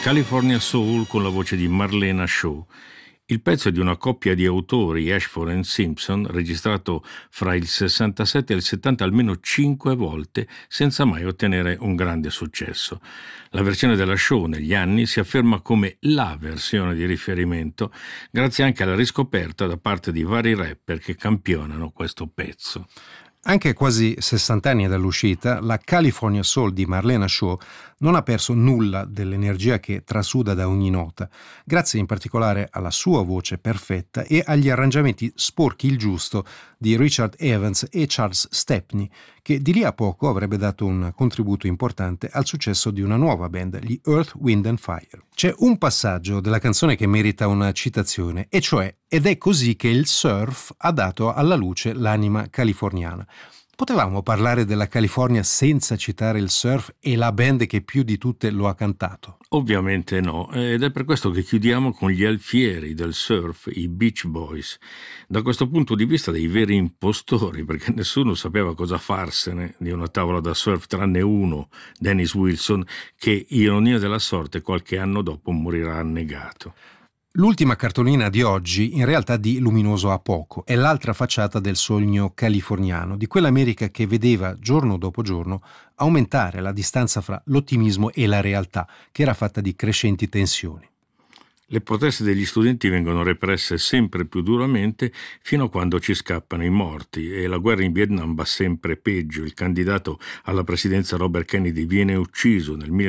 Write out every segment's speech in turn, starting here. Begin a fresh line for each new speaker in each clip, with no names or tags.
California Soul con la voce di Marlena Shaw. Il pezzo è di una coppia di autori, Ashford e Simpson, registrato fra il 67 e il 70 almeno 5 volte, senza mai ottenere un grande successo. La versione della Shaw negli anni si afferma come la versione di riferimento, grazie anche alla riscoperta da parte di vari rapper che campionano questo pezzo.
Anche a quasi 60 anni dall'uscita, la California Soul di Marlena Shaw non ha perso nulla dell'energia che trasuda da ogni nota, grazie in particolare alla sua voce perfetta e agli arrangiamenti sporchi il giusto di Richard Evans e Charles Stepney, che di lì a poco avrebbe dato un contributo importante al successo di una nuova band, gli Earth, Wind and Fire. C'è un passaggio della canzone che merita una citazione, e cioè «Ed è così che il surf ha dato alla luce l'anima californiana». Potevamo parlare della California senza citare il surf e la band che più di tutte lo ha cantato?
Ovviamente no, ed è per questo che chiudiamo con gli alfieri del surf, i Beach Boys. Da questo punto di vista dei veri impostori, perché nessuno sapeva cosa farsene di una tavola da surf tranne uno, Dennis Wilson, che, ironia della sorte, qualche anno dopo morirà annegato.
L'ultima cartolina di oggi in realtà di luminoso a poco, è l'altra facciata del sogno californiano, di quell'America che vedeva giorno dopo giorno aumentare la distanza fra l'ottimismo e la realtà, che era fatta di crescenti tensioni.
Le proteste degli studenti vengono represse sempre più duramente fino a quando ci scappano i morti e la guerra in Vietnam va sempre peggio. Il candidato alla presidenza Robert Kennedy viene ucciso nel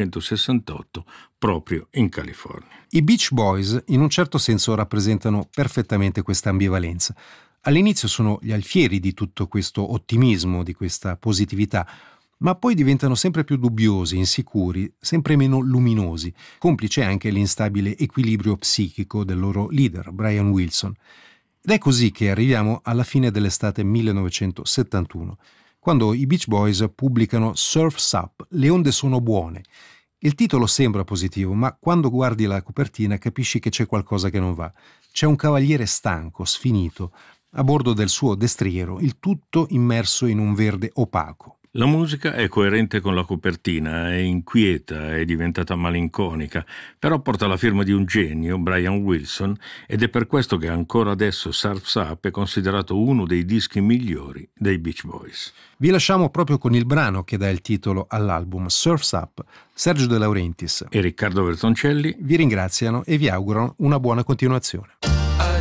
1968 proprio in California.
I Beach Boys in un certo senso rappresentano perfettamente questa ambivalenza. All'inizio sono gli alfieri di tutto questo ottimismo, di questa positività, ma poi diventano sempre più dubbiosi, insicuri, sempre meno luminosi, complice anche l'instabile equilibrio psichico del loro leader, Brian Wilson. Ed è così che arriviamo alla fine dell'estate 1971, quando i Beach Boys pubblicano Surf's Up, Le onde sono buone. Il titolo sembra positivo, ma quando guardi la copertina capisci che c'è qualcosa che non va. C'è un cavaliere stanco, sfinito, a bordo del suo destriero, il tutto immerso in un verde opaco.
La musica è coerente con la copertina, è inquieta, è diventata malinconica, però porta la firma di un genio, Brian Wilson, ed è per questo che ancora adesso Surf's Up è considerato uno dei dischi migliori dei Beach Boys.
Vi lasciamo proprio con il brano che dà il titolo all'album, Surf's Up. Sergio De Laurentiis
e Riccardo Bertoncelli
vi ringraziano e vi augurano una buona continuazione.